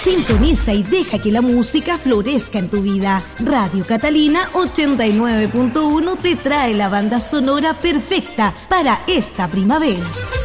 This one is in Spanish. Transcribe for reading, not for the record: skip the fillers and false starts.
Sintoniza y deja que la música florezca en tu vida. Radio Catalina 89.1 te trae la banda sonora perfecta para esta primavera.